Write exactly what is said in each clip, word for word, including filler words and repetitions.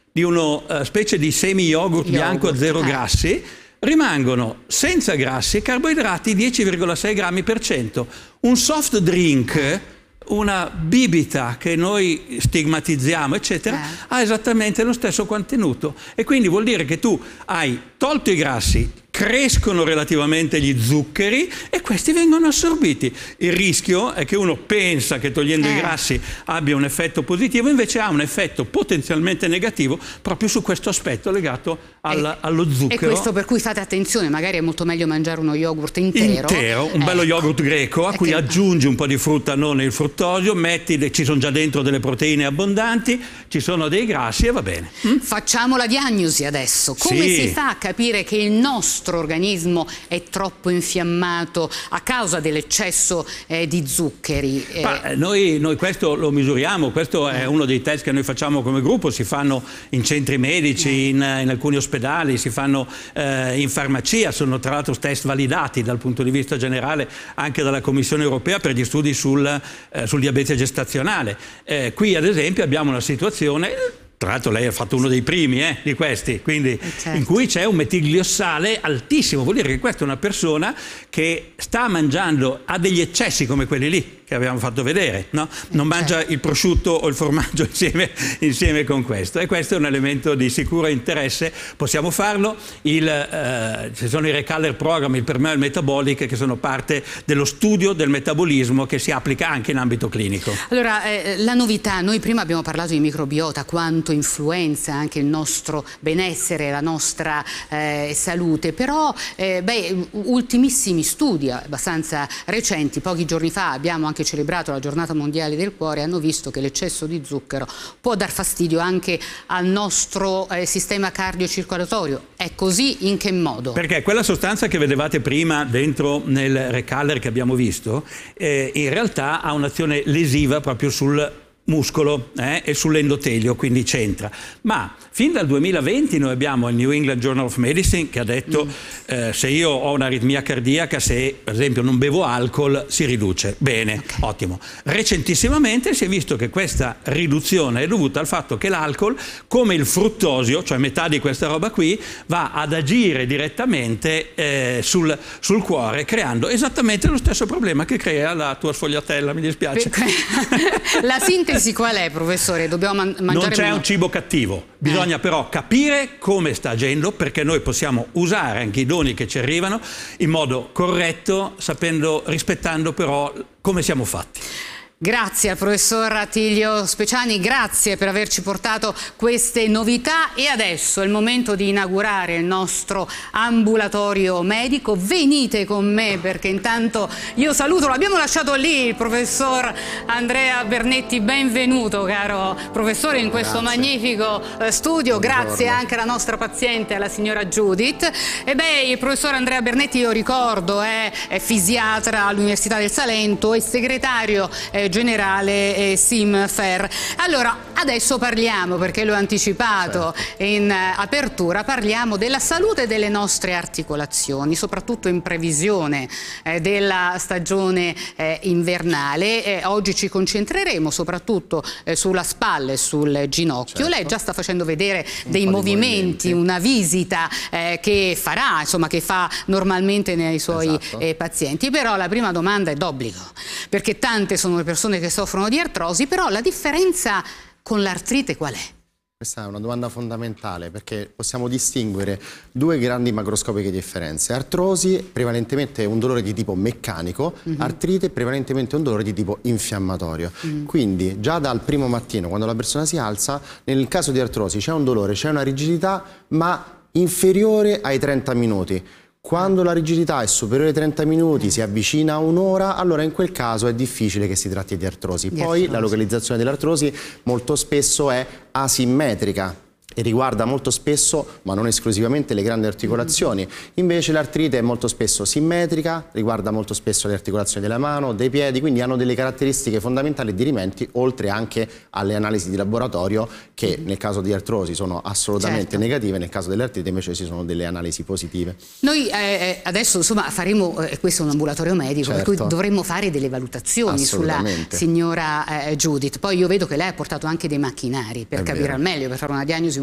di una uh, specie di semi-yogurt bianco a zero eh. grassi, rimangono senza grassi e carboidrati dieci virgola sei grammi per cento. Un soft drink, una bibita che noi stigmatizziamo, eccetera, eh. ha esattamente lo stesso contenuto. E quindi vuol dire che tu hai tolto i grassi, crescono relativamente gli zuccheri e questi vengono assorbiti. Il rischio è che uno pensa che togliendo eh. i grassi abbia un effetto positivo, invece ha un effetto potenzialmente negativo proprio su questo aspetto legato al, e, allo zucchero. E questo per cui fate attenzione, magari è molto meglio mangiare uno yogurt intero. Intero, un eh. bello yogurt greco a è cui che... aggiungi un po' di frutta, non il fruttosio, metti, ci sono già dentro delle proteine abbondanti, ci sono dei grassi e va bene. Mm? Facciamo la diagnosi adesso. Come sì. si fa a capire che il nostro organismo è troppo infiammato a causa dell'eccesso eh, di zuccheri? Eh... Ma, noi, noi questo lo misuriamo, questo è uno dei test che noi facciamo come gruppo, si fanno in centri medici, eh. in, in alcuni ospedali, si fanno eh, in farmacia, sono tra l'altro test validati dal punto di vista generale anche dalla Commissione Europea per gli studi sul, eh, sul diabete gestazionale. Eh, qui ad esempio abbiamo una situazione... Tra l'altro lei ha fatto uno dei primi eh, di questi, quindi eh certo. in cui c'è un metigliossale altissimo, vuol dire che questa è una persona che sta mangiando, ha degli eccessi come quelli lì che abbiamo fatto vedere, no? Non eh mangia certo. il prosciutto o il formaggio insieme, insieme con questo, e questo è un elemento di sicuro interesse. Possiamo farlo, il, eh, ci sono i Recaller Program, il Permeable Metabolic, che sono parte dello studio del metabolismo che si applica anche in ambito clinico. Allora, eh, la novità, noi prima abbiamo parlato di microbiota, quanto influenza anche il nostro benessere, la nostra eh, salute, però eh, beh, ultimissimi studi abbastanza recenti, pochi giorni fa abbiamo anche celebrato la giornata mondiale del cuore, hanno visto che l'eccesso di zucchero può dar fastidio anche al nostro eh, sistema cardiocircolatorio. È così? In che modo? Perché quella sostanza che vedevate prima dentro nel Recaller che abbiamo visto eh, in realtà ha un'azione lesiva proprio sul muscolo eh, e sull'endotelio, quindi c'entra. Ma fin dal duemilaventi noi abbiamo il New England Journal of Medicine che ha detto mm. eh, se io ho un'aritmia cardiaca, se per esempio non bevo alcol, si riduce. Bene, okay. Ottimo. Recentissimamente si è visto che questa riduzione è dovuta al fatto che l'alcol, come il fruttosio, cioè metà di questa roba qui, va ad agire direttamente eh, sul, sul cuore, creando esattamente lo stesso problema che crea la tua sfogliatella, mi dispiace. La sintesi qual è, professore? Dobbiamo man mangiare Non c'è meno... un cibo cattivo, bisogna eh. però capire come sta agendo, perché noi possiamo usare anche i doni che ci arrivano in modo corretto, sapendo, rispettando però come siamo fatti. Grazie al professor Attilio Speciani, grazie per averci portato queste novità, e adesso è il momento di inaugurare il nostro ambulatorio medico. Venite con me, perché intanto io saluto, l'abbiamo lasciato lì, il professor Andrea Bernetti. Benvenuto caro professore in questo grazie. magnifico eh, studio. Buongiorno. Grazie anche alla nostra paziente, alla signora Judith. E beh, il professor Andrea Bernetti, io ricordo, è, è fisiatra all'Università del Salento e segretario eh, generale eh, SIMFER. Allora, adesso parliamo, perché l'ho anticipato certo. in eh, apertura, parliamo della salute delle nostre articolazioni, soprattutto in previsione eh, della stagione eh, invernale. Eh, oggi ci concentreremo soprattutto eh, sulla spalla e sul ginocchio. Certo. Lei già sta facendo vedere Un dei movimenti, movimenti, una visita eh, che farà, insomma, che fa normalmente nei suoi esatto. eh, pazienti. Però la prima domanda è d'obbligo, perché tante sono le persone che soffrono di artrosi, però la differenza con l'artrite qual è? Questa è una domanda fondamentale, perché possiamo distinguere due grandi macroscopiche differenze. Artrosi prevalentemente è un dolore di tipo meccanico, mm-hmm. artrite prevalentemente un dolore di tipo infiammatorio. Mm-hmm. Quindi già dal primo mattino, quando la persona si alza, nel caso di artrosi c'è un dolore, c'è una rigidità ma inferiore ai trenta minuti. Quando la rigidità è superiore ai trenta minuti, si avvicina a un'ora, allora in quel caso è difficile che si tratti di artrosi. Poi artrosi. La localizzazione dell'artrosi molto spesso è asimmetrica e riguarda molto spesso, ma non esclusivamente, le grandi articolazioni. Invece l'artrite è molto spesso simmetrica, riguarda molto spesso le articolazioni della mano, dei piedi, quindi hanno delle caratteristiche fondamentali e dirimenti, oltre anche alle analisi di laboratorio che nel caso di artrosi sono assolutamente certo. negative, nel caso dell'artrite invece ci sono delle analisi positive. Noi eh, adesso insomma faremo, eh, questo è un ambulatorio medico, certo. per cui dovremmo fare delle valutazioni sulla signora eh, Judith. Poi io vedo che lei ha portato anche dei macchinari per è capire vero. al meglio, per fare una diagnosi un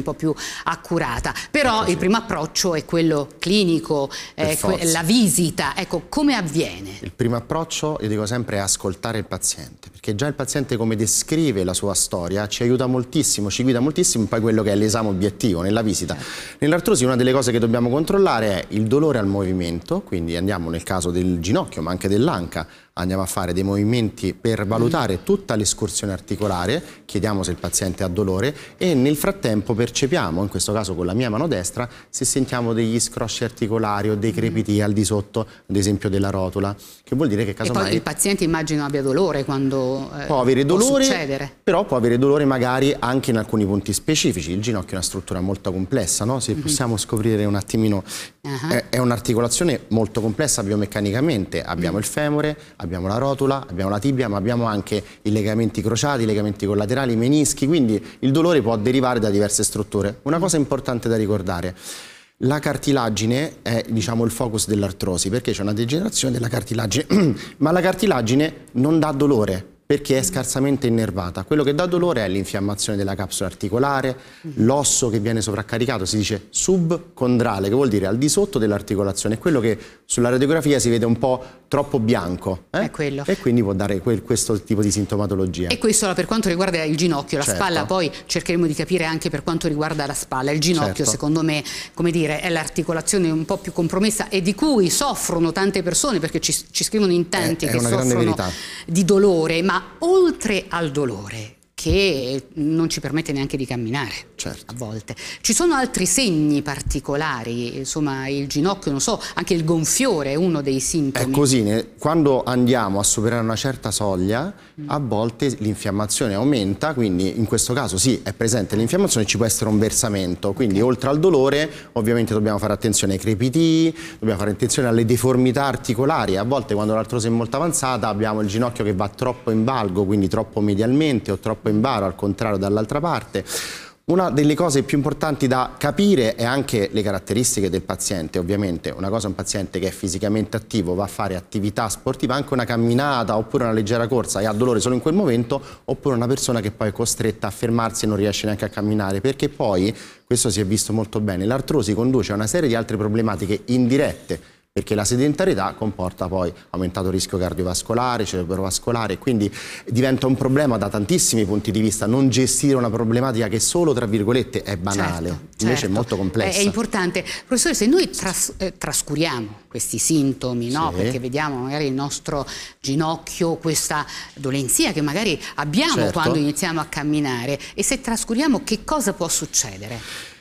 un po' più accurata. Però il primo approccio è quello clinico, eh, que- la visita. Ecco, come avviene? Il primo approccio, io dico sempre, è ascoltare il paziente, perché già il paziente come descrive la sua storia ci aiuta moltissimo, ci guida moltissimo poi quello che è l'esame obiettivo nella visita. Nell'artrosi una delle cose che dobbiamo controllare è il dolore al movimento, quindi andiamo nel caso del ginocchio ma anche dell'anca, andiamo a fare dei movimenti per valutare tutta l'escursione articolare, chiediamo se il paziente ha dolore e nel frattempo percepiamo, in questo caso con la mia mano destra, se sentiamo degli scrosci articolari o dei crepiti al di sotto, ad esempio della rotula, che vuol dire che casomai... E poi il paziente immagino abbia dolore quando eh, può avere dolore, può succedere. Però può avere dolore magari anche in alcuni punti specifici. Il ginocchio è una struttura molto complessa, no? Se mm-hmm. possiamo scoprire un attimino, uh-huh. è, è un'articolazione molto complessa biomeccanicamente, abbiamo mm. il femore, abbiamo la rotula, abbiamo la tibia, ma abbiamo anche i legamenti crociati, i legamenti collaterali, i menischi, quindi il dolore può derivare da diverse strutture. Una cosa importante da ricordare: la cartilagine è, diciamo, il focus dell'artrosi, perché c'è una degenerazione della cartilagine, ma la cartilagine non dà dolore perché è scarsamente innervata. Quello che dà dolore è l'infiammazione della capsula articolare, l'osso che viene sovraccaricato, si dice subcondrale, che vuol dire al di sotto dell'articolazione, è quello che sulla radiografia si vede un po' troppo bianco, eh? È quello. E quindi può dare quel, questo tipo di sintomatologia. E questo per quanto riguarda il ginocchio, la certo. spalla poi cercheremo di capire anche per quanto riguarda la spalla. Il ginocchio certo. secondo me, come dire, è l'articolazione un po' più compromessa e di cui soffrono tante persone, perché ci, ci scrivono in tanti è, che è soffrono di dolore, ma oltre al dolore che non ci permette neanche di camminare, certo. a volte. Ci sono altri segni particolari, insomma il ginocchio, non so, anche il gonfiore è uno dei sintomi. È così, quando andiamo a superare una certa soglia, mm. a volte l'infiammazione aumenta, quindi in questo caso sì, è presente l'infiammazione, ci può essere un versamento, quindi okay. oltre al dolore ovviamente dobbiamo fare attenzione ai crepiti, dobbiamo fare attenzione alle deformità articolari. A volte quando l'artrosi è molto avanzata abbiamo il ginocchio che va troppo in valgo, quindi troppo medialmente o troppo in baro, al contrario dall'altra parte. Una delle cose più importanti da capire è anche le caratteristiche del paziente. Ovviamente una cosa è un paziente che è fisicamente attivo, va a fare attività sportiva, anche una camminata oppure una leggera corsa e ha dolore solo in quel momento, oppure una persona che poi è costretta a fermarsi e non riesce neanche a camminare, perché poi, questo si è visto molto bene, l'artrosi conduce a una serie di altre problematiche indirette, perché la sedentarietà comporta poi aumentato rischio cardiovascolare, cerebrovascolare, quindi diventa un problema da tantissimi punti di vista, non gestire una problematica che solo, tra virgolette, è banale, certo, invece certo. è molto complessa. È, è importante. Professore, se noi tras eh, trascuriamo questi sintomi, no? Sì. Perché vediamo magari il nostro ginocchio, questa dolenzia che magari abbiamo certo. quando iniziamo a camminare, e se trascuriamo che cosa può succedere?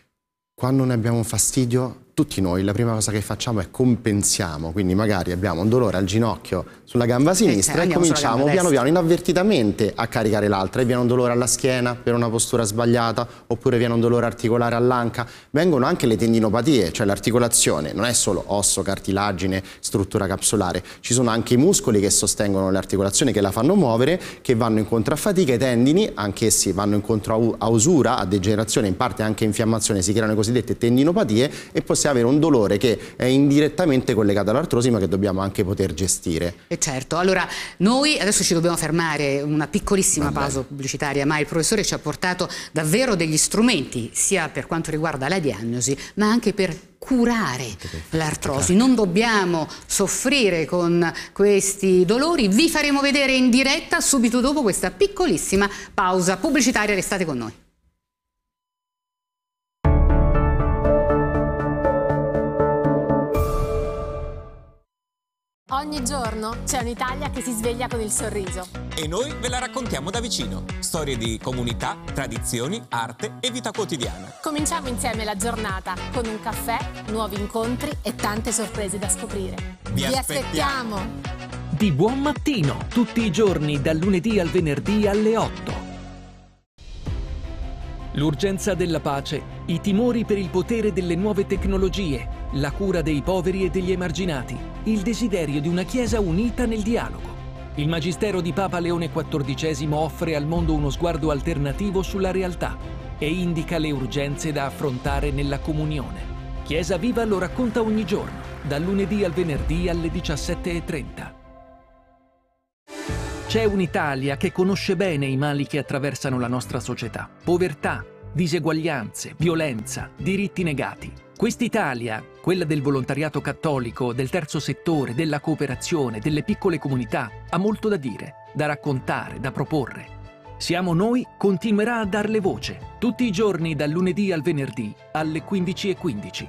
Quando ne abbiamo un fastidio, tutti noi la prima cosa che facciamo è compensiamo, quindi magari abbiamo un dolore al ginocchio sulla gamba sinistra e, e cominciamo piano piano inavvertitamente a caricare l'altra, e viene un dolore alla schiena per una postura sbagliata, oppure viene un dolore articolare all'anca. Vengono anche le tendinopatie, cioè l'articolazione non è solo osso, cartilagine, struttura capsulare, ci sono anche i muscoli che sostengono l'articolazione, che la fanno muovere, che vanno incontro a fatica. I tendini anch'essi vanno incontro a usura, a degenerazione, in parte anche infiammazione, si creano le cosiddette tendinopatie e possiamo avere un dolore che è indirettamente collegato all'artrosi, ma che dobbiamo anche poter gestire. E certo, allora noi adesso ci dobbiamo fermare, una piccolissima pausa pubblicitaria, ma il professore ci ha portato davvero degli strumenti, sia per quanto riguarda la diagnosi, ma anche per curare l'artrosi. Non dobbiamo soffrire con questi dolori. Vi faremo vedere in diretta subito dopo questa piccolissima pausa pubblicitaria. Restate con noi. Ogni giorno c'è un'Italia che si sveglia con il sorriso. E noi ve la raccontiamo da vicino. Storie di comunità, tradizioni, arte e vita quotidiana. Cominciamo insieme la giornata con un caffè, nuovi incontri e tante sorprese da scoprire. Vi, Vi aspettiamo. aspettiamo! Di buon mattino, tutti i giorni, dal lunedì al venerdì alle otto. L'urgenza della pace, i timori per il potere delle nuove tecnologie, la cura dei poveri e degli emarginati, il desiderio di una Chiesa unita nel dialogo. Il Magistero di Papa Leone quattordicesimo offre al mondo uno sguardo alternativo sulla realtà e indica le urgenze da affrontare nella comunione. Chiesa Viva lo racconta ogni giorno, dal lunedì al venerdì alle diciassette e trenta. C'è un'Italia che conosce bene i mali che attraversano la nostra società. Povertà, diseguaglianze, violenza, diritti negati. Quest'Italia, quella del volontariato cattolico, del terzo settore, della cooperazione, delle piccole comunità, ha molto da dire, da raccontare, da proporre. Siamo Noi continuerà a darle voce, tutti i giorni dal lunedì al venerdì alle quindici e quindici.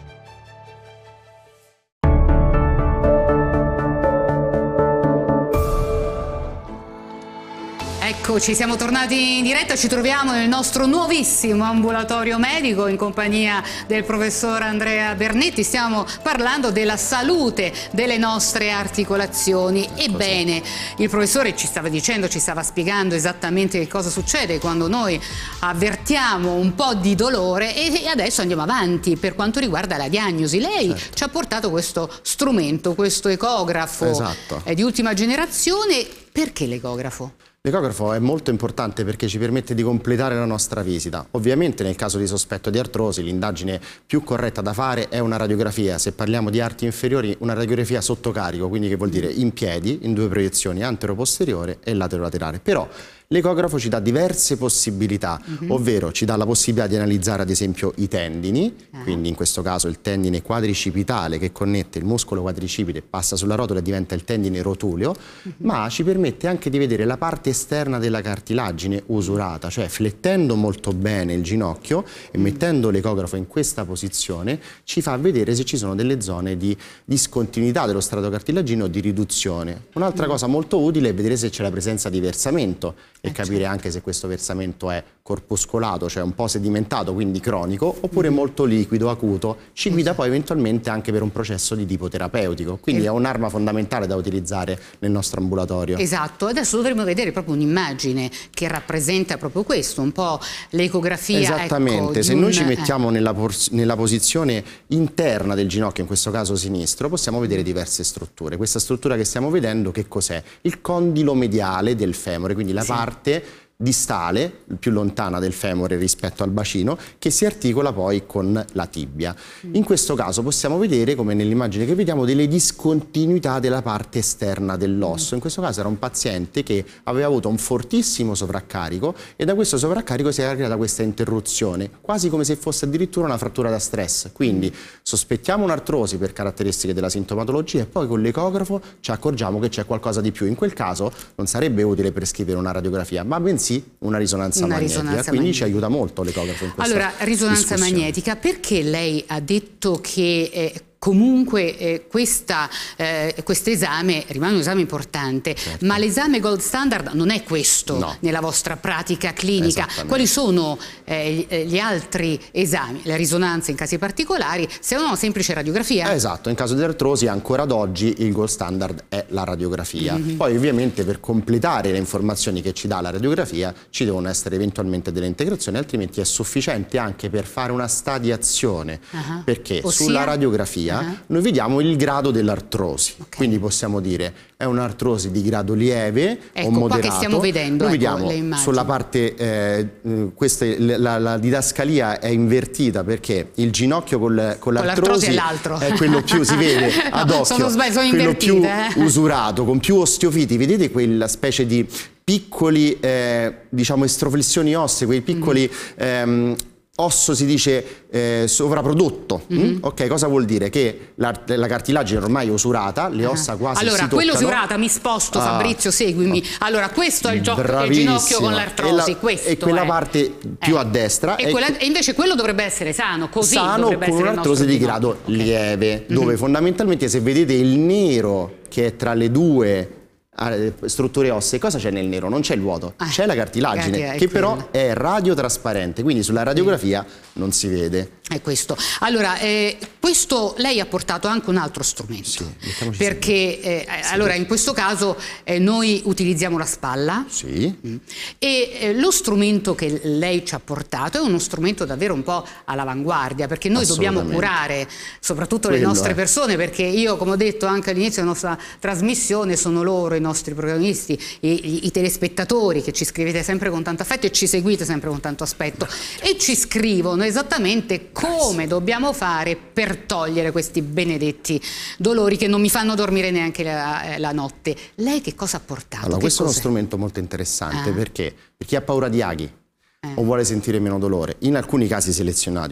Eccoci, siamo tornati in diretta, ci troviamo nel nostro nuovissimo ambulatorio medico in compagnia del professor Andrea Bernetti. Stiamo parlando della salute delle nostre articolazioni. Ebbene, il professore ci stava dicendo, ci stava spiegando esattamente che cosa succede quando noi avvertiamo un po' di dolore, e adesso andiamo avanti per quanto riguarda la diagnosi. Lei certo. ci ha portato questo strumento, questo ecografo esatto. di ultima generazione. Perché l'ecografo? L'ecografo è molto importante perché ci permette di completare la nostra visita. Ovviamente nel caso di sospetto di artrosi l'indagine più corretta da fare è una radiografia. Se parliamo di arti inferiori, una radiografia sotto carico, quindi che vuol dire in piedi, in due proiezioni, antero-posteriore e laterolaterale. Però l'ecografo ci dà diverse possibilità, mm-hmm. ovvero ci dà la possibilità di analizzare ad esempio i tendini, uh-huh. quindi in questo caso il tendine quadricipitale che connette il muscolo quadricipite, passa sulla rotola e diventa il tendine rotuleo, uh-huh. ma ci permette anche di vedere la parte esterna della cartilagine usurata, cioè flettendo molto bene il ginocchio e uh-huh. mettendo l'ecografo in questa posizione ci fa vedere se ci sono delle zone di discontinuità dello strato cartilagino o di riduzione. Un'altra uh-huh. cosa molto utile è vedere se c'è la presenza di versamento e eh, capire certo. anche se questo versamento è corpuscolato, cioè un po' sedimentato, quindi cronico, oppure mm. molto liquido, acuto. Ci guida esatto. poi eventualmente anche per un processo di tipo terapeutico, quindi es- è un'arma fondamentale da utilizzare nel nostro ambulatorio. Esatto, adesso dovremmo vedere proprio un'immagine che rappresenta proprio questo, un po' l'ecografia. Esattamente, ecco, se un... noi ci mettiamo nella, por- nella posizione interna del ginocchio, in questo caso sinistro, possiamo vedere diverse strutture. Questa struttura che stiamo vedendo che cos'è? Il condilo mediale del femore, quindi la sì. parte distale, più lontana del femore rispetto al bacino, che si articola poi con la tibia. In questo caso possiamo vedere, come nell'immagine che vediamo, delle discontinuità della parte esterna dell'osso. In questo caso era un paziente che aveva avuto un fortissimo sovraccarico e da questo sovraccarico si era creata questa interruzione, quasi come se fosse addirittura una frattura da stress. Quindi sospettiamo un'artrosi per caratteristiche della sintomatologia e poi con l'ecografo ci accorgiamo che c'è qualcosa di più. In quel caso non sarebbe utile prescrivere una radiografia, ma bensì una risonanza una magnetica, risonanza quindi magnetica. Ci aiuta molto l'ecografo in questa Allora, risonanza magnetica, perché lei ha detto che eh, comunque eh, questa, eh, questo esame rimane un esame importante, certo. ma l'esame gold standard non è questo no. nella vostra pratica clinica. Quali sono eh, gli altri esami? La risonanza in casi particolari, se no una semplice radiografia? Esatto, in caso di artrosi ancora ad oggi il gold standard è la radiografia. Mm-hmm. Poi ovviamente per completare le informazioni che ci dà la radiografia ci devono essere eventualmente delle integrazioni, altrimenti è sufficiente anche per fare una stadiazione, uh-huh. perché Ossia? sulla radiografia Uh-huh. noi vediamo il grado dell'artrosi, okay. quindi possiamo dire è un'artrosi di grado lieve ecco, o moderato. Qua che stiamo vedendo, noi ecco, vediamo sulla parte, eh, queste, la, la didascalia è invertita perché il ginocchio col, con l'artrosi è l'altro. È quello più, si vede ad no, occhio, sono sbagli, sono quello più eh. usurato, con più osteofiti, vedete quella specie di piccoli, eh, diciamo, estroflessioni ossee, quei piccoli... Mm. Ehm, osso si dice eh, sovraprodotto. Mm-hmm. Ok, cosa vuol dire? Che la, la cartilagine ormai è usurata, le ossa quasi allora, si toccano. quello usurata, mi sposto, ah, Fabrizio, seguimi. Allora, questo è il, gio- il ginocchio con l'artrosi, e, questo e quella è. parte più eh. a destra. E, quella, e invece quello dovrebbe essere sano, così sano dovrebbe con essere un'artrosi di grado okay. lieve, dove mm-hmm. fondamentalmente se vedete il nero che è tra le due strutture ossee, cosa c'è nel nero? Non c'è il vuoto, ah, c'è la cartilagine che quello. però è radiotrasparente, quindi sulla radiografia mm. non si vede. È questo. Allora, eh, questo lei ha portato anche un altro strumento, sì, perché eh, sì, allora in questo caso eh, noi utilizziamo la spalla sì. mm, e eh, lo strumento che lei ci ha portato è uno strumento davvero un po' all'avanguardia, perché noi dobbiamo curare soprattutto Quello le nostre è. persone, perché io, come ho detto anche all'inizio della nostra trasmissione, sono loro i nostri protagonisti, i, i, i telespettatori che ci scrivete sempre con tanto affetto e ci seguite sempre con tanto aspetto e ci scrivono esattamente come dobbiamo fare per togliere questi benedetti dolori che non mi fanno dormire neanche la, la notte. Lei che cosa ha portato? Allora, che questo cos'è? è uno strumento molto interessante, ah. perché per chi ha paura di aghi, Eh. o vuole sentire meno dolore. In alcuni casi selezionati